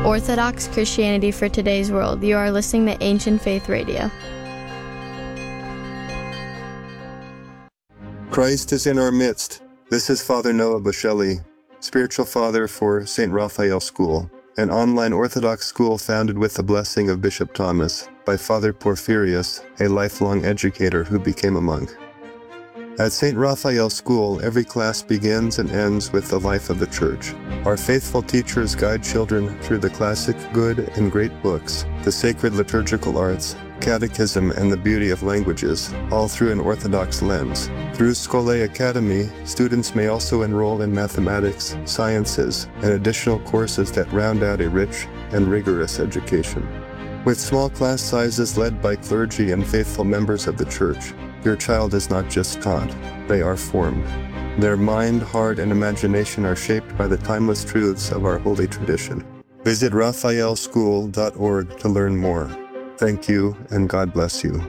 Orthodox Christianity for today's world. You are listening to Ancient Faith Radio. Christ is in our midst. This is Father Noah Bushelli, spiritual father for St. Raphael School, an online Orthodox school founded with the blessing of Bishop Thomas by Father Porphyrius, a lifelong educator who became a monk. At St. Raphael School, every class begins and ends with the life of the Church. Our faithful teachers guide children through the classic good and great books, the sacred liturgical arts, catechism, and the beauty of languages, all through an Orthodox lens. Through Scholae Academy, students may also enroll in mathematics, sciences, and additional courses that round out a rich and rigorous education. With small class sizes led by clergy and faithful members of the Church, your child is not just taught, they are formed. Their mind, heart, and imagination are shaped by the timeless truths of our holy tradition. Visit raphaelschool.org to learn more. Thank you, and God bless you.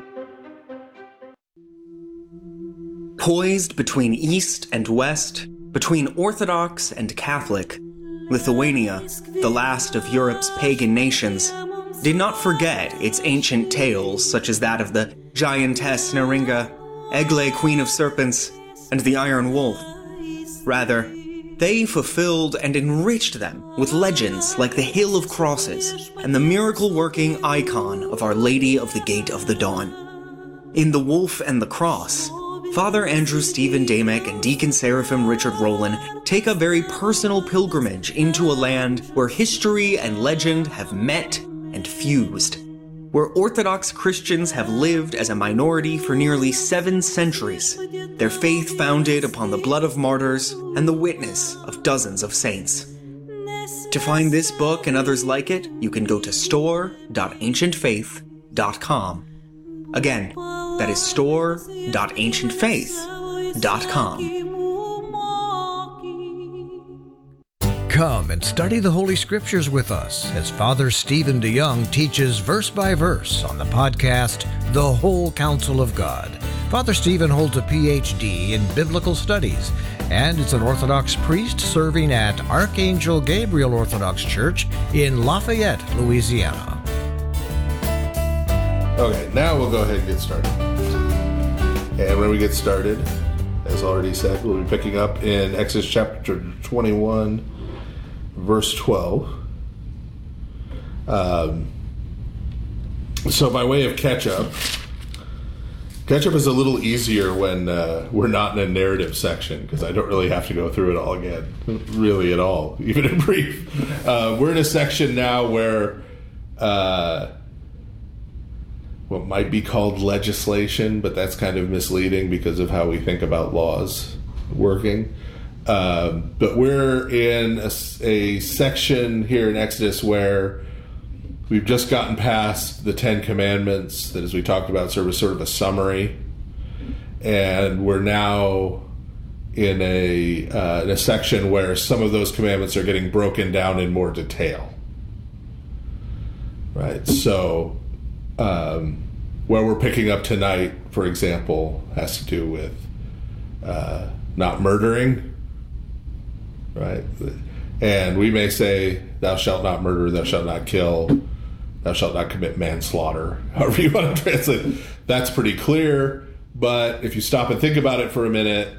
Poised between East and West, between Orthodox and Catholic, Lithuania, the last of Europe's pagan nations, did not forget its ancient tales such as that of the giantess Neringa, Egle, Queen of Serpents, and the Iron Wolf. Rather, they fulfilled and enriched them with legends like the Hill of Crosses and the miracle-working icon of Our Lady of the Gate of the Dawn. In The Wolf and the Cross, Father Andrew Stephen Damick and Deacon Seraphim Richard Rowland take a very personal pilgrimage into a land where history and legend have met and fused, where Orthodox Christians have lived as a minority for nearly 7 centuries, their faith founded upon the blood of martyrs and the witness of dozens of saints. To find this book and others like it, you can go to store.ancientfaith.com. Again, that is store.ancientfaith.com. Come and study the Holy Scriptures with us as Father Stephen DeYoung teaches verse by verse on the podcast, The Whole Counsel of God. Father Stephen holds a Ph.D. in Biblical Studies and is an Orthodox priest serving at Archangel Gabriel Orthodox Church in Lafayette, Louisiana. Okay, now we'll go ahead and get started. And when we get started, as already said, we'll be picking up in Exodus chapter 21, verse 12. So by way of catch-up is a little easier when we're not in a narrative section, because I don't really have to go through it all again, really at all, even in brief. We're in a section now where what might be called legislation, but that's kind of misleading because of how we think about laws working. But we're in a section here in Exodus where we've just gotten past the 10 Commandments that, as we talked about, serve as sort of a summary. And we're now in a section where some of those commandments are getting broken down in more detail. Right? So where we're picking up tonight, for example, has to do with not murdering. Right? And we may say, thou shalt not murder, thou shalt not kill, thou shalt not commit manslaughter, however you want to translate it. That's pretty clear, but if you stop and think about it for a minute,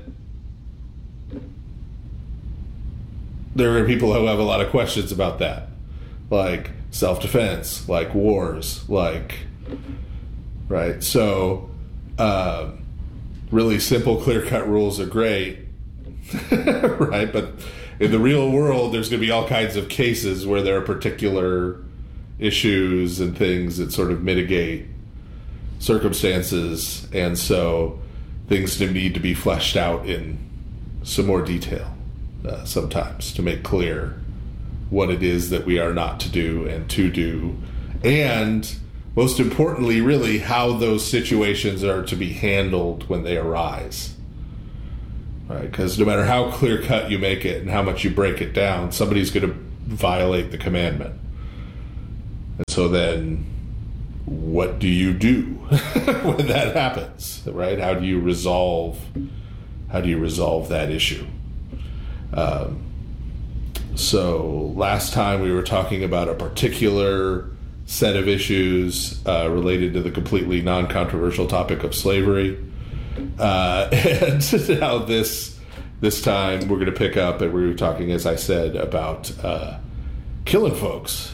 there are people who have a lot of questions about that, like self-defense, like wars, like, right? So really simple, clear-cut rules are great, right? But in the real world, there's going to be all kinds of cases where there are particular issues and things that sort of mitigate circumstances, and so things need to be fleshed out in some more detail sometimes to make clear what it is that we are not to do and to do, and most importantly, really, how those situations are to be handled when they arise. Right? Because no matter how clear-cut you make it and how much you break it down, somebody's going to violate the commandment. And so then, what do you do when that happens? Right? How do you resolve that issue? So last time we were talking about a particular set of issues related to the completely non-controversial topic of slavery. And now this time we're going to pick up and we're talking, as I said, about killing folks.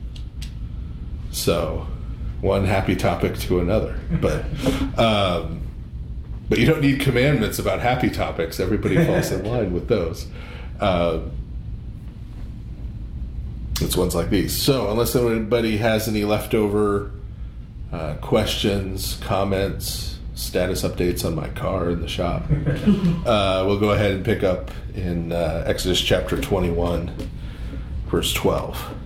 So one happy topic to another. But you don't need commandments about happy topics. Everybody falls in line with those. It's ones like these. So unless anybody has any leftover questions, comments, status updates on my car in the shop, we'll go ahead and pick up in Exodus chapter 21, verse 12.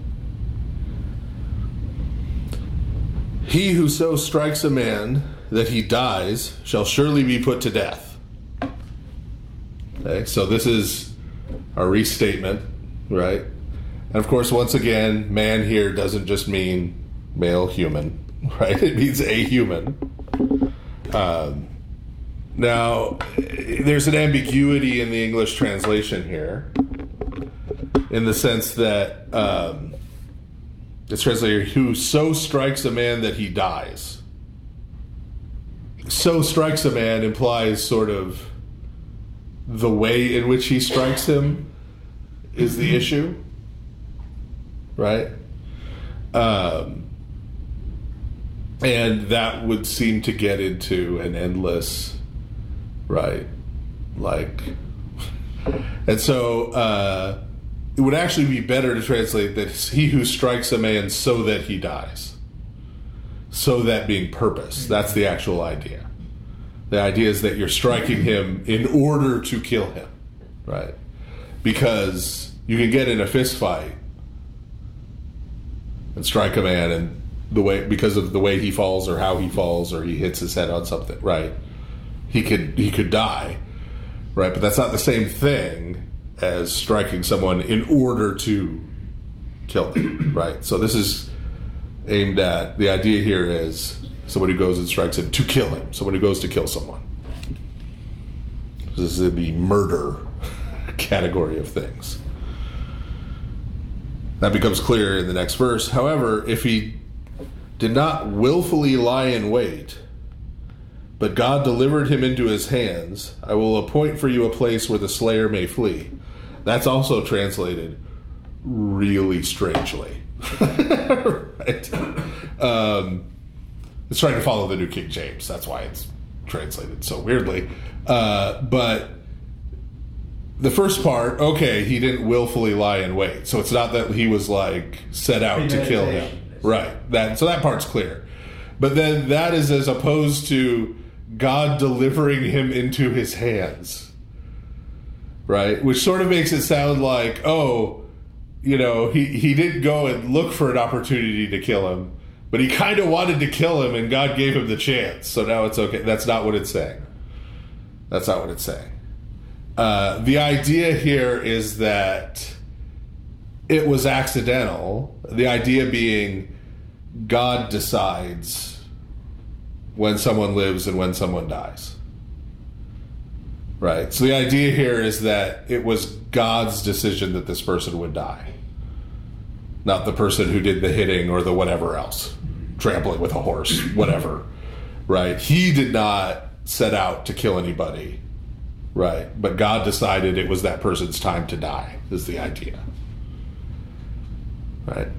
He who so strikes a man that he dies shall surely be put to death. Okay, so this is a restatement, right? And of course, once again, man here doesn't just mean male human, right? It means a human. Now, there's an ambiguity in the English translation here, in the sense that it's translated, who so strikes a man that he dies. So strikes a man implies sort of the way in which he strikes him is the issue, right? And that would seem to get into an endless, right? Like, and so it would actually be better to translate that he who strikes a man so that he dies. So that being purpose. That's the actual idea. The idea is that you're striking him in order to kill him, right? Because you can get in a fist fight and strike a man and because of the way he falls or how he falls or he hits his head on something, right? He could die, right? But that's not the same thing as striking someone in order to kill them, right? So this is aimed at, the idea here is somebody who goes and strikes him to kill him, someone who goes to kill someone. This is the murder category of things. That becomes clear in the next verse. However, if he did not willfully lie in wait, but God delivered him into his hands, I will appoint for you a place where the slayer may flee. That's also translated really strangely. Right? It's trying to follow the New King James. That's why it's translated so weirdly. But the first part, okay, he didn't willfully lie in wait. So it's not that he was like set out to kill him. Right. So that part's clear. But then that is as opposed to God delivering him into his hands. Right? Which sort of makes it sound like, he didn't go and look for an opportunity to kill him, but he kind of wanted to kill him and God gave him the chance. So now it's okay. That's not what it's saying. That's not what it's saying. The idea here is that it was accidental. The idea being God decides when someone lives and when someone dies. Right? So the idea here is that it was God's decision that this person would die. Not the person who did the hitting or the whatever else. Trampling with a horse, whatever. Right? He did not set out to kill anybody. Right? But God decided it was that person's time to die, is the idea. Right?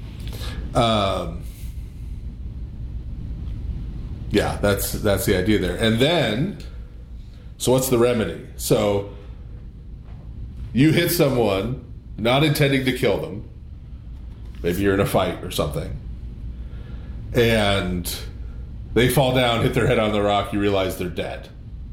Yeah, that's the idea there. And then, so what's the remedy? So you hit someone, not intending to kill them. Maybe you're in a fight or something. And they fall down, hit their head on the rock, you realize they're dead.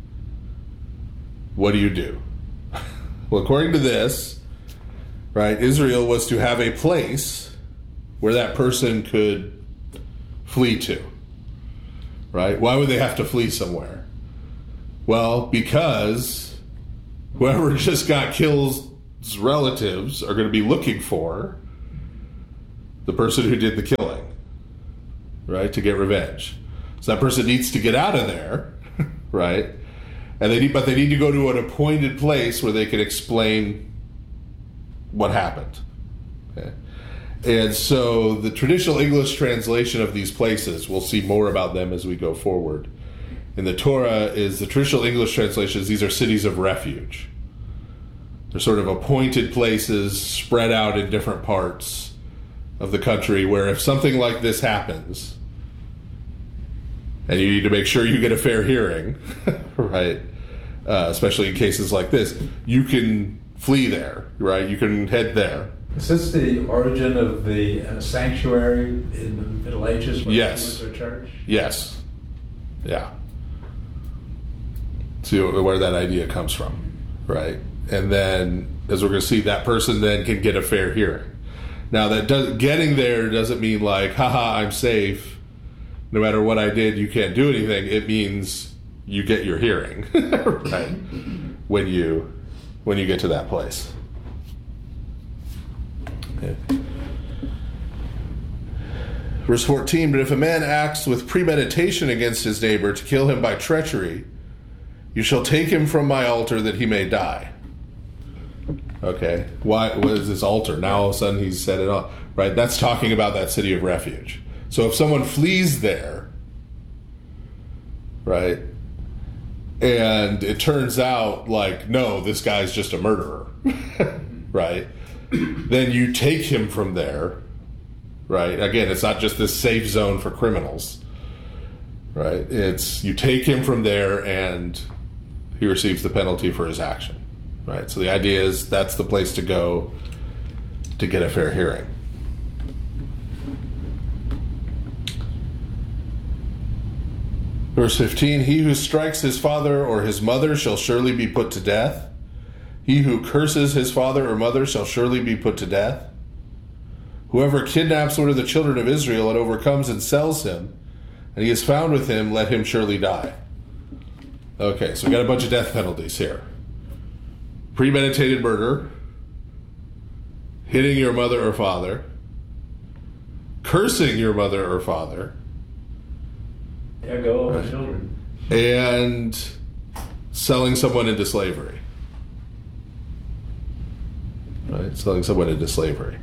What do? Well, according to this, right, Israel was to have a place where that person could flee to. Right? Why would they have to flee somewhere? Well, because whoever just got killed's relatives are going to be looking for the person who did the killing, right, to get revenge. So that person needs to get out of there, right? And they need to go to an appointed place where they can explain what happened. Okay? And so the traditional English translation of these places, we'll see more about them as we go forward, in the Torah is the traditional English translations, these are cities of refuge. They're sort of appointed places spread out in different parts of the country where if something like this happens, and you need to make sure you get a fair hearing, right? Especially in cases like this, you can flee there, right? You can head there. Is this the origin of the sanctuary in the Middle Ages? Yes. Their church? Yes. Yeah. See where that idea comes from, right? And then, as we're going to see, that person then can get a fair hearing. Now, getting there doesn't mean like, haha, I'm safe. No matter what I did, you can't do anything. It means you get your hearing, right? When you get to that place. Okay. Verse 14, but if a man acts with premeditation against his neighbor to kill him by treachery, you shall take him from my altar that he may die. Okay, what is this altar? Now all of a sudden he's set it up, right? That's talking about that city of refuge. So if someone flees there, right, and it turns out like, no, this guy's just a murderer, right, then you take him from there, right? Again, it's not just this safe zone for criminals, right? It's you take him from there and he receives the penalty for his action, right? So the idea is that's the place to go to get a fair hearing. Verse 15, he who strikes his father or his mother shall surely be put to death. He who curses his father or mother shall surely be put to death. Whoever kidnaps one of the children of Israel and overcomes and sells him, and he is found with him, let him surely die. Okay, so we got a bunch of death penalties here. Premeditated murder, hitting your mother or father, cursing your mother or father, go over children, and selling someone into slavery. Right, selling someone into slavery.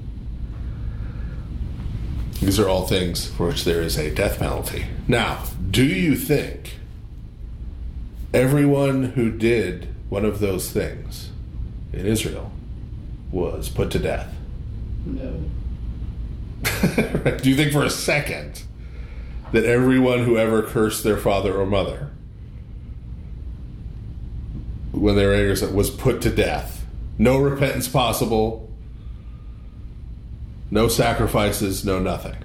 These are all things for which there is a death penalty. Now, do you think everyone who did one of those things in Israel was put to death? No. Do you think for a second that everyone who ever cursed their father or mother when they were angry was put to death? No repentance possible, no sacrifices, no nothing.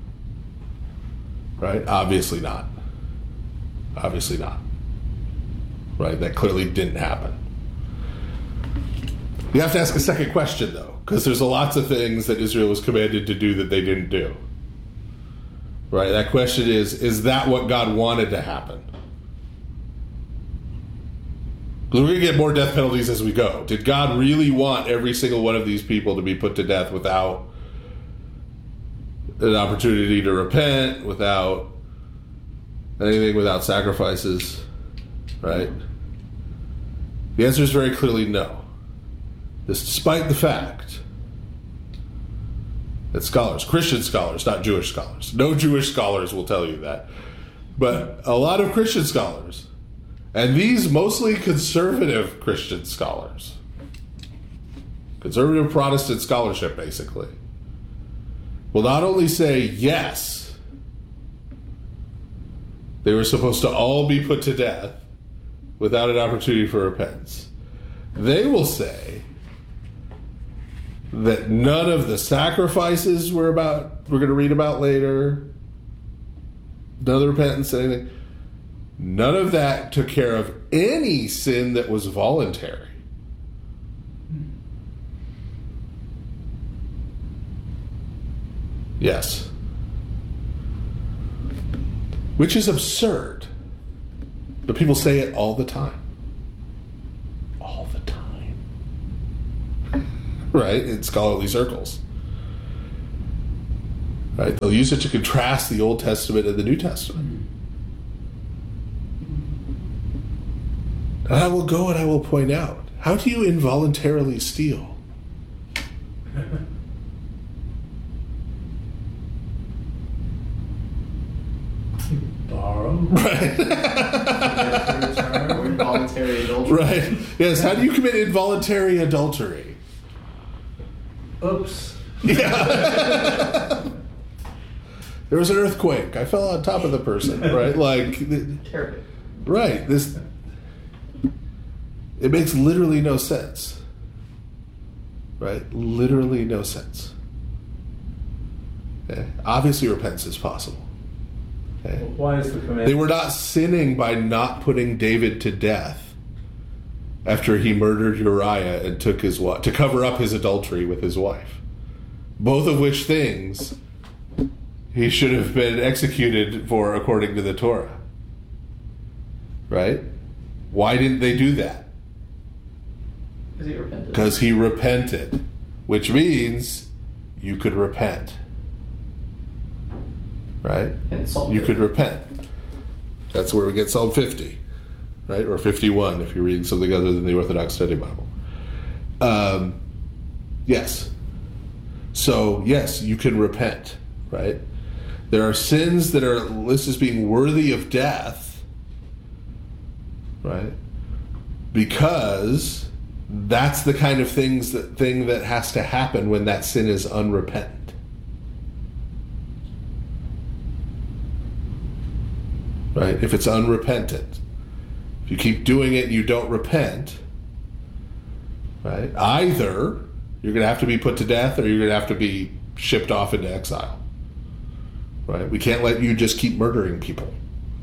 Right? Obviously not. Obviously not. Right? That clearly didn't happen. You have to ask a second question, though, because there's lots of things that Israel was commanded to do that they didn't do. Right? That question is that what God wanted to happen? Because we're going to get more death penalties as we go. Did God really want every single one of these people to be put to death without an opportunity to repent, without anything, without sacrifices? Right? The answer is very clearly no. This despite the fact that scholars, Christian scholars, not Jewish scholars, no Jewish scholars will tell you that, but a lot of Christian scholars, and these mostly conservative Christian scholars, conservative Protestant scholarship basically, will not only say yes, they were supposed to all be put to death without an opportunity for repentance. They will say that none of the sacrifices we're going to read about later, none of the repentance, anything, none of that took care of any sin that was voluntary. Yes. Which is absurd. But people say it all the time. All the time. Right? In scholarly circles. Right? They'll use it to contrast the Old Testament and the New Testament. And I will go and I will point out, how do you involuntarily steal? Borrow. Right. Involuntary adultery. Right. Yes. How do you commit involuntary adultery? Oops. Yeah. There was an earthquake. I fell on top of the person. Right. Like. Terrible. Right. This. It makes literally no sense. Right. Literally no sense. Okay. Obviously, repentance is possible. Okay. Why is the command? They were not sinning by not putting David to death after he murdered Uriah and took his wife to cover up his adultery with his wife. Both of which things he should have been executed for according to the Torah. Right? Why didn't they do that? Because he repented. Because he repented, which means you could repent. Right? And Psalm You 50. could repent. That's where we get Psalm 50, right? Or 51 if you're reading something other than the Orthodox Study Bible. Yes. So, yes, you can repent, right? There are sins that are listed as being worthy of death, right? Because that's the kind of thing that has to happen when that sin is unrepentant. Right? If it's unrepentant. If you keep doing it and you don't repent, right? Either you're going to have to be put to death or you're going to have to be shipped off into exile. Right? We can't let you just keep murdering people.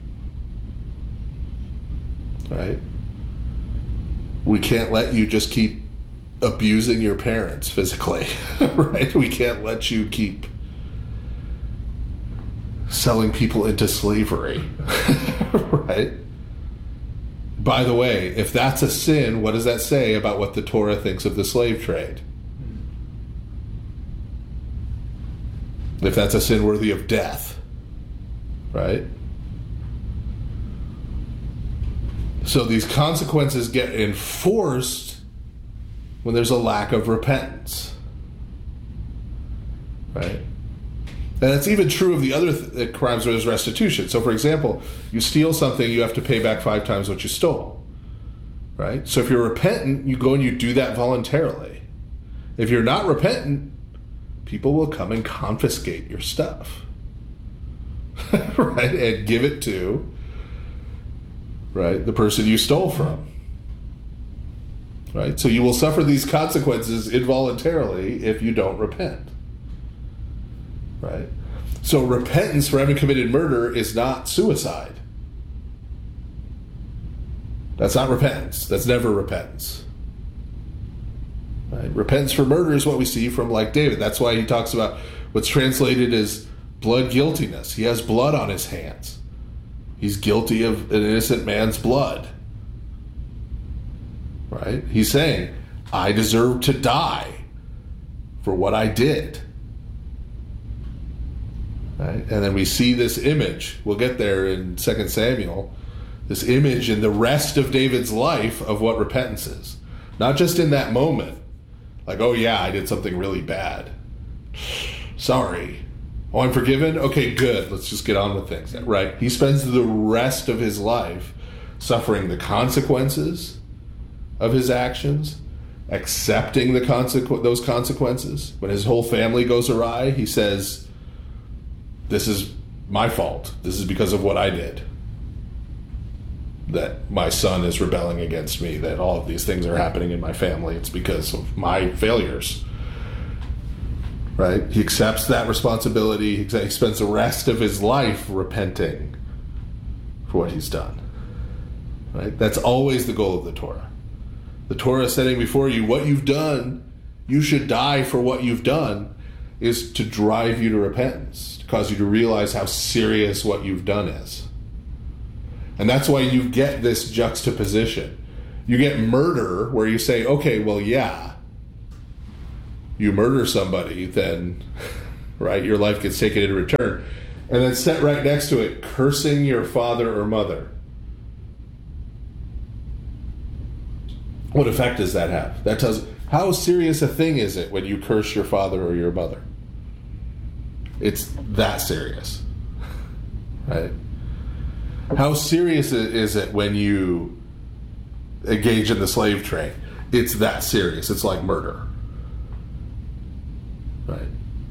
Right? We can't let you just keep abusing your parents physically. Right? We can't let you keep selling people into slavery. Right? By the way, if that's a sin, what does that say about what the Torah thinks of the slave trade? If that's a sin worthy of death, right? So these consequences get enforced when there's a lack of repentance, right? And that's even true of the other crimes where there's restitution. So, for example, you steal something, you have to pay back 5 times what you stole, right? So if you're repentant, you go and you do that voluntarily. If you're not repentant, people will come and confiscate your stuff, right? And give it to, right, the person you stole from, right? So you will suffer these consequences involuntarily if you don't repent. Right? So repentance for having committed murder is not suicide. That's not repentance. That's never repentance. Right? Repentance for murder is what we see from like David. That's why he talks about what's translated as blood guiltiness. He has blood on his hands. He's guilty of an innocent man's blood. Right? He's saying, I deserve to die for what I did. Right? And then we see this image, we'll get there in 2 Samuel, this image in the rest of David's life of what repentance is. Not just in that moment, like, oh yeah, I did something really bad. Sorry. Oh, I'm forgiven? Okay, good. Let's just get on with things. Right? He spends the rest of his life suffering the consequences of his actions, accepting those consequences. When his whole family goes awry, he says, this is my fault. This is because of what I did. That my son is rebelling against me, that all of these things are happening in my family. It's because of my failures. Right? He accepts that responsibility. He spends the rest of his life repenting for what he's done. Right? That's always the goal of the Torah. The Torah is setting before you what you've done. You should die for what you've done, is to drive you to repentance, to cause you to realize how serious what you've done is. And that's why you get this juxtaposition. You get murder where you say, okay, well, yeah, you murder somebody, then, right, your life gets taken in return. And then set right next to it, cursing your father or mother. What effect does that have? That How serious a thing is it when you curse your father or your mother? It's that serious, right? How serious is it when you engage in the slave trade? It's that serious. It's like murder, right?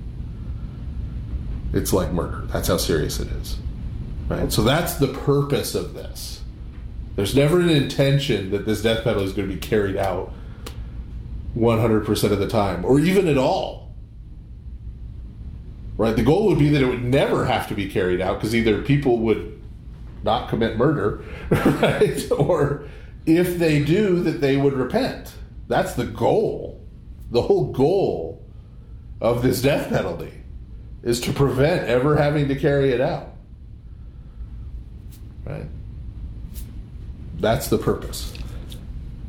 It's like murder. That's how serious it is, right? So that's the purpose of this. There's never an intention that this death penalty is going to be carried out 100% of the time, or even at all. Right? The goal would be that it would never have to be carried out, because either people would not commit murder, right? Or if they do, that they would repent. That's the goal. The whole goal of this death penalty is to prevent ever having to carry it out. Right? That's the purpose.